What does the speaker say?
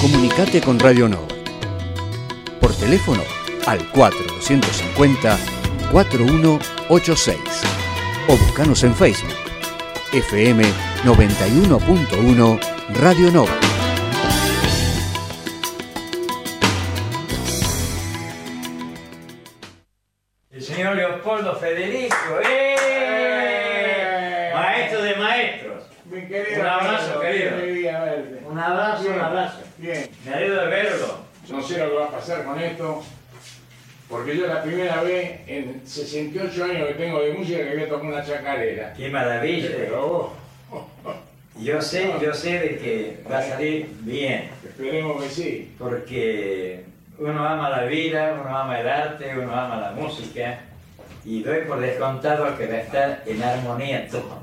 Comunicate con Radio Nova. Por teléfono al 4250-4186 o buscanos en Facebook. FM 91.1 Radio Nova. El señor Leopoldo Federico, maestro de maestros. Mi querido, Un abrazo, querido. Un abrazo, Bien. un abrazo. Bien, Me alegro de verlo. no sé lo que va a pasar con esto, porque yo la primera vez en 68 años que tengo de música que voy a tocar una chacarera. Qué maravilla. Pero vos, Yo sé de que va a salir bien, esperemos que sí. porque uno ama la vida, uno ama el arte, uno ama la música, y doy por descontado que va a estar en armonía todo.